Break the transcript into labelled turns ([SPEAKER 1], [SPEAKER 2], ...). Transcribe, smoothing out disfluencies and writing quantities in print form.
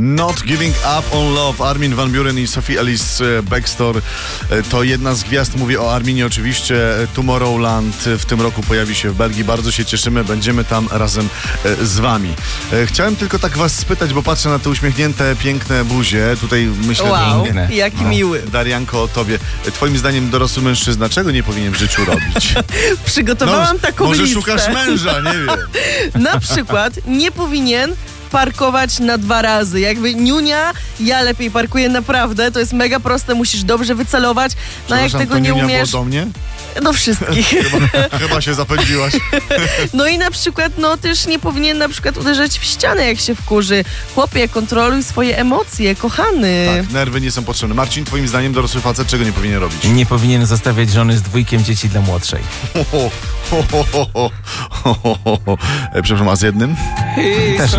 [SPEAKER 1] Not Giving Up on Love. Armin van Buuren i Sophie Ellis Bextor to jedna z gwiazd. Mówię o Arminie oczywiście. Tomorrowland w tym roku pojawi się w Belgii. Bardzo się cieszymy. Będziemy tam razem z wami. Chciałem tylko tak was spytać, bo patrzę na te uśmiechnięte, piękne buzie. Tutaj myślę...
[SPEAKER 2] Wow, jaki miły.
[SPEAKER 1] Darianko, o tobie. Twoim zdaniem dorosły mężczyzna czego nie powinien w życiu robić?
[SPEAKER 2] Przygotowałam taką
[SPEAKER 1] może
[SPEAKER 2] listę.
[SPEAKER 1] Może szukasz męża, nie wiem.
[SPEAKER 2] Na przykład nie powinien parkować na 2 razy. Jakby niunia, ja lepiej parkuję naprawdę. To jest mega proste, musisz dobrze wycelować. No jak tego nie umiesz...
[SPEAKER 1] Było do mnie?
[SPEAKER 2] Do wszystkich.
[SPEAKER 1] Chyba się zapędziłaś.
[SPEAKER 2] No i na przykład, też nie powinien na przykład uderzać w ścianę, jak się wkurzy. Chłopie, kontroluj swoje emocje, kochany.
[SPEAKER 1] Tak, nerwy nie są potrzebne. Marcin, twoim zdaniem dorosły facet czego nie powinien robić?
[SPEAKER 3] Nie powinien zostawiać żony z 2 dzieci dla młodszej.
[SPEAKER 1] Przepraszam, a z jednym?
[SPEAKER 3] Też